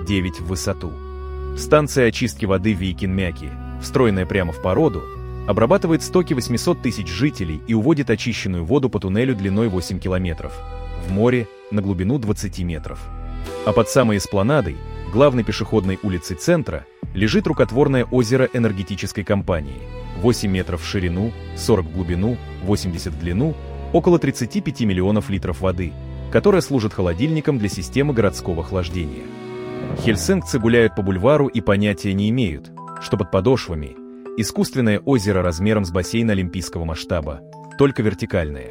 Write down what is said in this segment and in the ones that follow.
9 в высоту. Станция очистки воды Вейкинмяки, встроенная прямо в породу, обрабатывает стоки 800 тысяч жителей и уводит очищенную воду по туннелю длиной 8 километров, в море на глубину 20 метров. А под самой эспланадой, главной пешеходной улицей центра, лежит рукотворное озеро энергетической компании. 8 метров в ширину, 40 в глубину, 80 в длину, около 35 миллионов литров воды, которая служит холодильником для системы городского охлаждения. Хельсинкцы гуляют по бульвару и понятия не имеют, что под подошвами искусственное озеро размером с бассейн олимпийского масштаба, только вертикальное.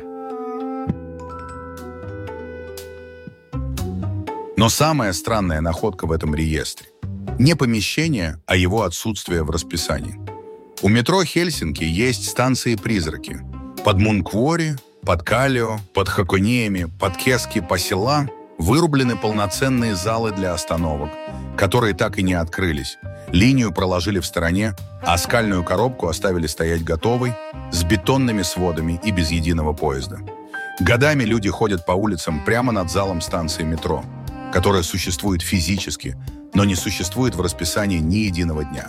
Но самая странная находка в этом реестре – не помещение, а его отсутствие в расписании. У метро Хельсинки есть станции-призраки. Под Мунквори, под Калио, под Хакониями, под Кески-Пасила вырублены полноценные залы для остановок, которые так и не открылись. Линию проложили в стороне, а скальную коробку оставили стоять готовой, с бетонными сводами и без единого поезда. Годами люди ходят по улицам прямо над залом станции метро, которая существует физически, но не существует в расписании ни единого дня.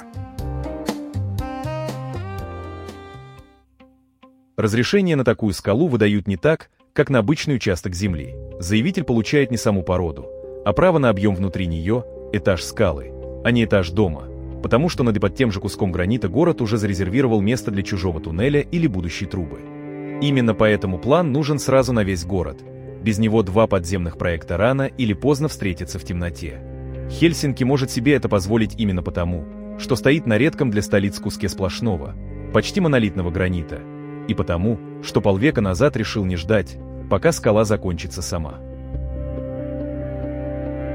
Разрешение на такую скалу выдают не так, как на обычный участок земли. Заявитель получает не саму породу, а право на объем внутри нее, этаж скалы, а не этаж дома, потому что под тем же куском гранита город уже зарезервировал место для чужого туннеля или будущей трубы. Именно поэтому план нужен сразу на весь город. Без него два подземных проекта рано или поздно встретятся в темноте. Хельсинки может себе это позволить именно потому, что стоит на редком для столиц куске сплошного, почти монолитного гранита, и потому, что полвека назад решил не ждать, пока скала закончится сама.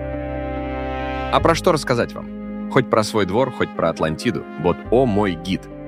А про что рассказать вам? Хоть про свой двор, хоть про Атлантиду. Вот «О мой гид».